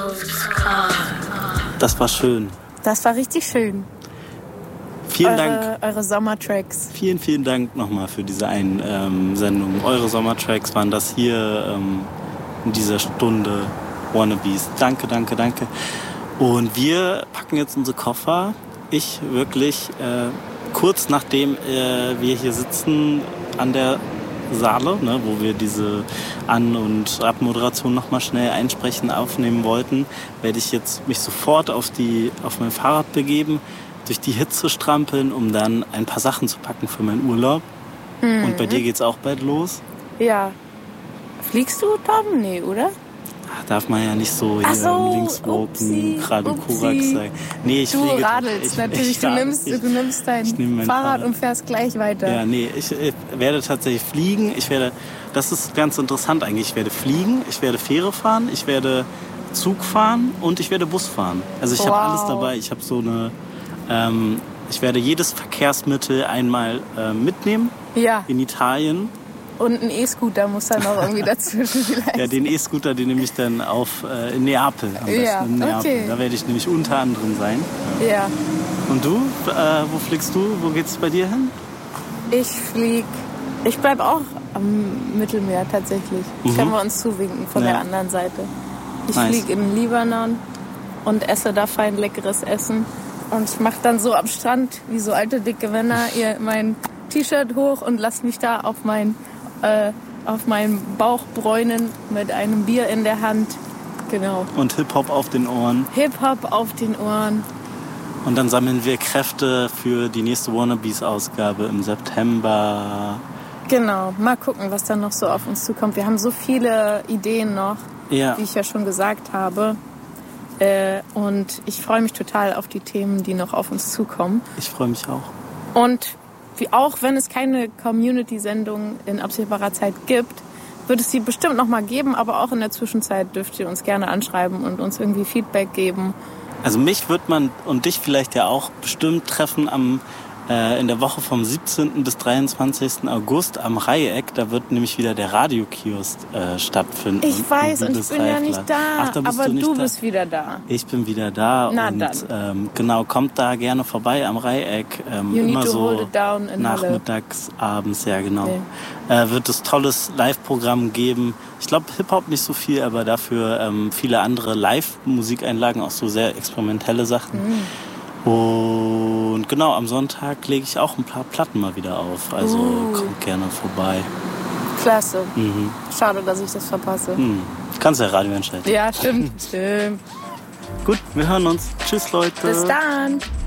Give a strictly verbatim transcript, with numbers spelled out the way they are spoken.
Das war schön. Das war richtig schön. Vielen eure, Dank. Eure Sommertracks. Vielen, vielen Dank nochmal für diese Einsendung. Ähm, eure Sommertracks waren das hier ähm, in dieser Stunde Wannabes. Danke, danke, danke. Und wir packen jetzt unsere Koffer. Ich wirklich äh, kurz nachdem äh, wir hier sitzen an der Saale, ne, wo wir diese An- und Abmoderation nochmal schnell einsprechen, aufnehmen wollten, werde ich jetzt mich sofort auf, die, auf mein Fahrrad begeben, durch die Hitze strampeln, um dann ein paar Sachen zu packen für meinen Urlaub. Mhm. Und bei dir geht's auch bald los? Ja. Fliegst du, Tom? Nee, oder? Ach, darf man ja nicht so hier so, linkswoken, gerade Kurak sagen. Nee, ich du fliege, radelst ich, natürlich. ich, du, ich, nimmst, ich, du nimmst dein nehm Fahrrad, Fahrrad und fährst gleich weiter. Ja, nee, ich, ich werde tatsächlich fliegen. Ich werde, das ist ganz interessant eigentlich. Ich werde fliegen, ich werde Fähre fahren, ich werde Zug fahren und ich werde Bus fahren. Also ich wow. habe alles dabei. Ich habe so eine, ähm, ich werde jedes Verkehrsmittel einmal äh, mitnehmen ja. in Italien. Und ein E-Scooter muss dann noch irgendwie dazwischen vielleicht. Ja, den E-Scooter, den nehme ich dann auf äh, in Neapel. Am besten ja, in Neapel. Okay. Da werde ich nämlich unter anderem sein. Ja. ja. Und du? Äh, wo fliegst du? Wo geht's bei dir hin? Ich flieg. Ich bleib auch am Mittelmeer tatsächlich. Mhm. Können wir uns zuwinken von ja. der anderen Seite. Ich nice. fliege in den Libanon und esse da fein leckeres Essen. Und ich mache dann so am Strand, wie so alte dicke Männer, ihr mein T-Shirt hoch und lass mich da auf mein Äh, auf meinen Bauch bräunen mit einem Bier in der Hand. Genau. Und Hip-Hop auf den Ohren. Hip-Hop auf den Ohren. Und dann sammeln wir Kräfte für die nächste Wannabes-Ausgabe im September. Genau. Mal gucken, was dann noch so auf uns zukommt. Wir haben so viele Ideen noch, ja. wie ich ja schon gesagt habe. Äh, und ich freue mich total auf die Themen, die noch auf uns zukommen. Ich freue mich auch. Und wie auch wenn es keine Community-Sendung in absehbarer Zeit gibt, wird es sie bestimmt noch mal geben, aber auch in der Zwischenzeit dürft ihr uns gerne anschreiben und uns irgendwie Feedback geben. Also mich wird man und dich vielleicht ja auch bestimmt treffen am äh, in der Woche vom siebzehnten bis dreiundzwanzigsten August am Dreieck. Da wird nämlich wieder der Radiokiosk äh, stattfinden. Ich weiß und ich bin ja nicht da, Ach, da bist aber du, nicht du da. bist wieder da. Ich bin wieder da. Na und dann. Ähm, genau, kommt da gerne vorbei am Dreieck. Ähm, you immer need to so hold it down in nachmittags, Halle. abends, ja genau. Okay. Äh, wird es tolles Live-Programm geben. Ich glaube Hip-Hop nicht so viel, aber dafür ähm, viele andere Live-Musikeinlagen, auch so sehr experimentelle Sachen. Mhm. Und genau, am Sonntag lege ich auch ein paar Platten mal wieder auf. Also uh. kommt gerne vorbei. Klasse. Mhm. Schade, dass ich das verpasse. Mhm. Kannst ja Radio entscheiden. Ja, stimmt, stimmt. Gut, wir hören uns. Tschüss, Leute. Bis dann.